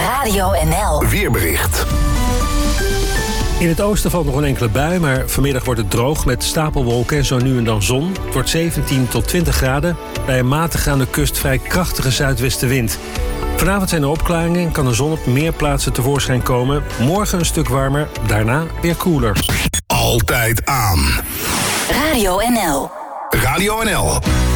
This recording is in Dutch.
Radio NL. Weerbericht. In het oosten valt nog een enkele bui, maar vanmiddag wordt het droog met stapelwolken en zo nu en dan zon. Het wordt 17 tot 20 graden, bij een matig aan de kust vrij krachtige zuidwestenwind. Vanavond zijn er opklaringen en kan de zon op meer plaatsen tevoorschijn komen. Morgen een stuk warmer, daarna weer koeler. Altijd aan. Radio NL. Radio NL.